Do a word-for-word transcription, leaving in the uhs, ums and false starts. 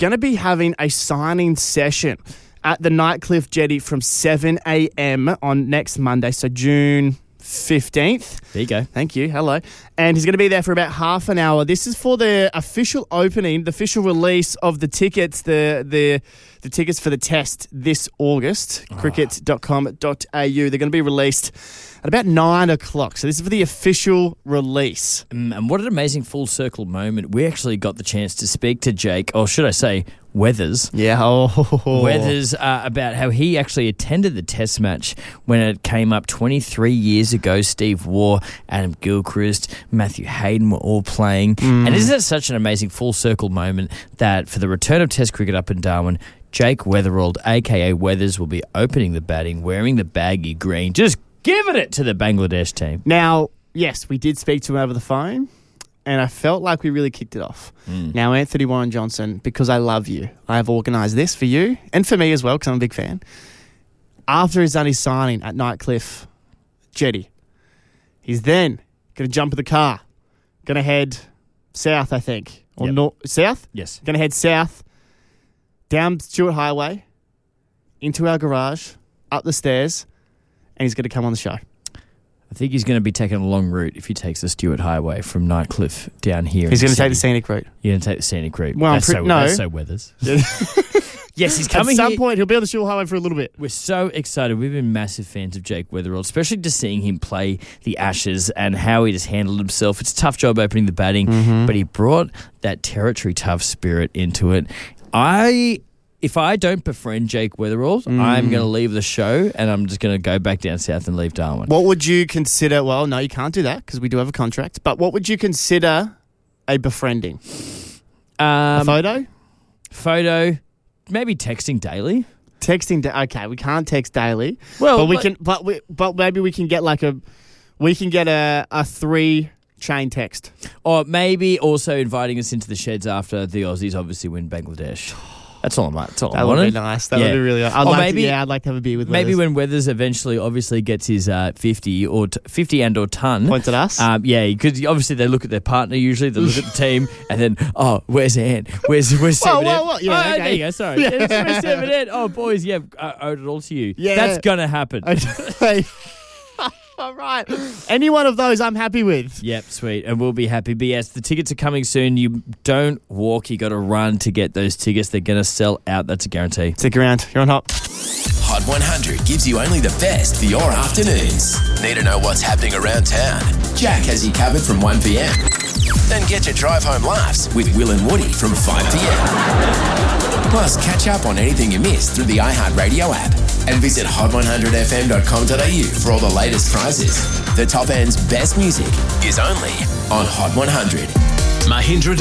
going to be having a signing session at the Nightcliff Jetty from seven a.m. on next Monday, so June fifteenth. There you go. Thank you. Hello. And he's going to be there for about half an hour. This is for the official opening, the official release of the tickets, the the the tickets for the test this August, oh. cricket dot com dot a u. They're going to be released at about nine o'clock. So this is for the official release. Um, and what an amazing full circle moment. We actually got the chance to speak to Jake, or should I say Weathers. Yeah. Oh. Weathers uh, about how he actually attended the test match when it came up twenty-three years ago. Steve Waugh, Adam Gilchrist, Matthew Hayden were all playing. Mm. And isn't it such an amazing full circle moment that for the return of Test cricket up in Darwin, Jake Weatherald, a k a. Weathers, will be opening the batting, wearing the baggy green, just giving it to the Bangladesh team. Now, yes, we did speak to him over the phone, and I felt like we really kicked it off. Mm. Now, Anthony Warren Johnson, because I love you, I have organised this for you and for me as well, because I'm a big fan. After he's done his signing at Nightcliff Jetty, he's then going to jump in the car, going to head south, I think. Or yep. north, south? Yes. Going to head south, down Stewart Highway, into our garage, up the stairs, and he's going to come on the show. I think he's going to be taking a long route if he takes the Stewart Highway from Nightcliff down here. He's going to take the scenic route. You're going to take the scenic route. Well, that's, I'm pre- so, no. that's so Weathers. Yes, he's coming At some here. point, he'll be on the Stewart Highway for a little bit. We're so excited. We've been massive fans of Jake Weatherald, especially just seeing him play the Ashes and how he just handled himself. It's a tough job opening the batting, mm-hmm. but he brought that territory tough spirit into it. I... If I don't befriend Jake Weatherald, mm. I'm going to leave the show and I'm just going to go back down south and leave Darwin. What would you consider... Well, no, you can't do that because we do have a contract. But what would you consider a befriending? Um, a photo? Photo. Maybe texting daily. Texting... Da- okay, we can't text daily. Well, but we but, can... But we, but maybe we can get like a... We can get a, a three... chain text. Or maybe also inviting us into the sheds after the Aussies obviously win Bangladesh. That's all I'm like. That's all that I would wanted. be nice. That yeah. would be really nice. I'd or like maybe, to, yeah, I'd like to have a beer with Weathers. Maybe when Weathers eventually obviously gets his uh, fifty or t- fifty and or ton. Points at us? Um, yeah, because obviously they look at their partner usually, they look at the team, and then, oh, where's Ann? Where's, where's Seven Whoa, whoa, whoa. Yeah, oh, okay. there you go, sorry. Yeah. Where's Seven Ed? Oh, boys, yeah, I owed it all to you. Yeah. That's going to happen. Okay. All right. Any one of those I'm happy with. Yep, sweet. And we'll be happy. But yes, the tickets are coming soon. You don't walk. You got to run to get those tickets. They're going to sell out. That's a guarantee. Stick around. You're on Hot. Hot one hundred gives you only the best for your afternoons. Need to know what's happening around town? Jack has you covered from one p.m. Then get your drive home laughs with Will and Woody from five p.m. Plus, catch up on anything you missed through the iHeartRadio app. And visit hot one hundred f m dot com dot a u for all the latest prizes. The top end's best music is only on Hot one hundred. Mahindra